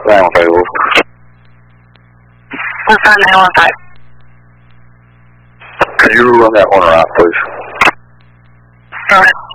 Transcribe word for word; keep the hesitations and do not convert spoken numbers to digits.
nine one five. What's on nine one five? Can you run that one around, please? Alright.